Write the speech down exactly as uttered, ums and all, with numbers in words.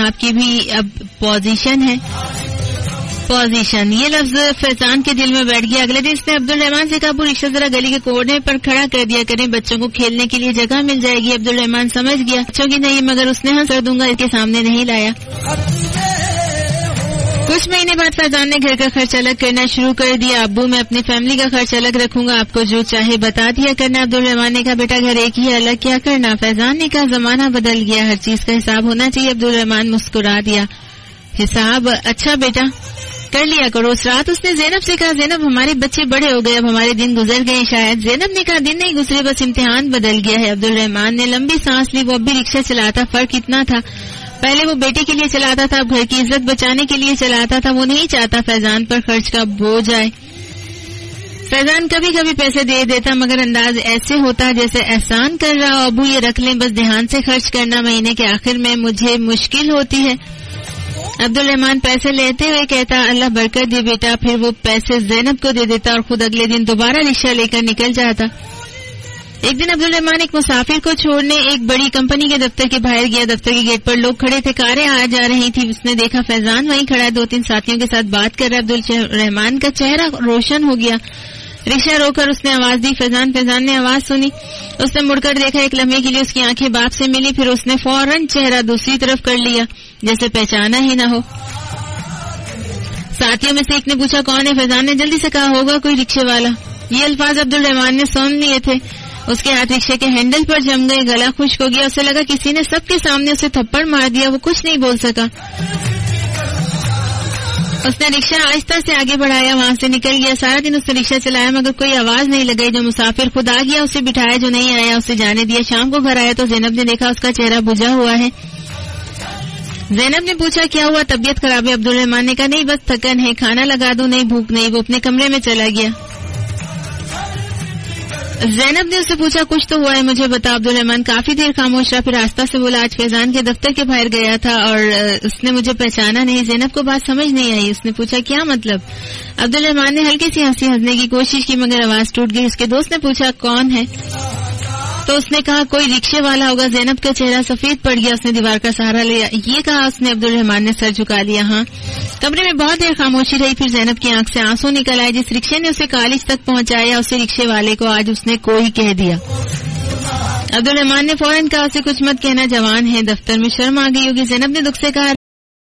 آپ کی بھی اب پوزیشن ہے. پوزیشن یہ لفظ فیضان کے دل میں بیٹھ گیا. اگلے دن اس نے عبد الرحمان سے کہا وہ رکشہ ذرا گلی کے کونے پر کھڑا کر دیا کریں, بچوں کو کھیلنے کے لیے جگہ مل جائے گی. عبد الرحمان سمجھ گیا بچوں کی نہیں مگر اس نے ہاں کر دوں گا اس کے سامنے نہیں لایا. کچھ مہینے بعد فیضان نے گھر کا خرچ الگ کرنا شروع کر دیا. ابو میں اپنی فیملی کا خرچ الگ رکھوں گا, آپ کو جو چاہے بتا دیا کرنا. عبد الرحمان نے کہا بیٹا گھر ایک ہی الگ کیا کرنا. فیضان نے کہا زمانہ بدل گیا, ہر چیز کا حساب ہونا چاہیے. عبد الرحمان مسکرا دیا. حساب اچھا بیٹا کر لیا کرو. اس رات اس نے زینب سے کہا زینب ہمارے بچے بڑے ہو گئے, اب ہمارے دن گزر گئے شاید. زینب نے کہا دن نہیں گزرے بس امتحان بدل گیا ہے. عبد الرحمان نے لمبی سانس لی. وہ اب بھی رکشہ چلاتا, فرق اتنا تھا پہلے وہ بیٹے کے لیے چلاتا تھا, اب گھر کی عزت بچانے کے لیے چلاتا تھا. وہ نہیں چاہتا فیضان پر خرچ کا بوجھ آئے. فیضان کبھی کبھی پیسے دے دیتا مگر انداز ایسے ہوتا جیسے احسان کر رہا ہو. ابو یہ رکھ لیں بس دھیان سے خرچ کرنا, مہینے کے آخر میں مجھے مشکل ہوتی ہے. عبد الرحمان پیسے لیتے ہوئے کہتا اللہ برکت دے بیٹا. پھر وہ پیسے زینب کو دے دیتا اور خود اگلے دن دوبارہ رکشہ لے کر نکل جاتا. ایک دن عبد الرحمان ایک مسافر کو چھوڑنے ایک بڑی کمپنی کے دفتر کے باہر گیا. دفتر کے گیٹ پر لوگ کھڑے تھے, کاریں آ جا رہی تھی. اس نے دیکھا فیضان وہیں کھڑا ہے, دو تین ساتھیوں کے ساتھ بات کر رہا ہے. عبد الرحمان کا چہرہ روشن ہو گیا. رکشہ رو کر اس نے آواز دی فیضان. فیضان نے آواز سنی, اس نے مڑ کر دیکھا. ایک لمحے کے لیے اس کی آنکھیں باپ سے ملی, پھر اس نے فوراً چہرہ دوسری طرف کر لیا جیسے پہچانا ہی نہ ہو. ساتھیوں میں سے ایک نے پوچھا کون ہے. فیضان نے جلدی سے کہا ہوگا کوئی رکشے والا. یہ الفاظ عبد الرحمان نے سن لیے تھے. اس کے ہاتھ رکشے کے ہینڈل پر جم گئے, گلا خشک ہو گیا. اسے لگا کسی نے سب کے سامنے اسے تھپڑ مار دیا. وہ کچھ نہیں بول سکا. اس نے رکشہ آہستہ سے آگے بڑھایا, وہاں سے نکل گیا. سارا دن اس نے رکشہ چلایا مگر کوئی آواز نہیں لگائی. جو مسافر خود آ گیا اسے بٹھایا, جو نہیں آیا اسے جانے دیا. شام کو گھر آیا تو زینب نے دیکھا اس کا چہرہ بجھا ہوا ہے. زینب نے پوچھا کیا ہوا, طبیعت خراب ہے. عبد الرحمان نے کہا نہیں بس تھکن ہے, کھانا لگا دو. نہیں بھوک نہیں. وہ اپنے کمرے میں چلا گیا. زینب نے اسے پوچھا کچھ تو ہوا ہے مجھے بتا. عبد الرحمان کافی دیر خاموش رہا, پھر آہستہ سے بولا آج فیضان کے دفتر کے باہر گیا تھا اور اس نے مجھے پہچانا نہیں. زینب کو بات سمجھ نہیں آئی. اس نے پوچھا کیا مطلب. عبد الرحمان نے ہلکی سی ہنسی ہنسنے کی کوشش کی مگر آواز ٹوٹ گئی. اس کے دوست نے پوچھا کون ہے تو اس نے کہا کوئی رکشے والا ہوگا. زینب کا چہرہ سفید پڑ گیا. اس نے دیوار کا سہارا لیا. یہ کہا اس نے. عبد الرحمان نے سر جھکا لیا. ہاں. کمرے میں بہت دیر خاموشی رہی, پھر زینب کی آنکھ سے آنسو نکل آئے. جس رکشے نے اسے کالج تک پہنچایا اسے رکشے والے کو آج اس نے کوئی کہہ دیا. عبد الرحمان نے فوراً کہا اسے کچھ مت کہنا, جوان ہے, دفتر میں شرم آ گئی ہوگی. زینب نے دکھ سے کہا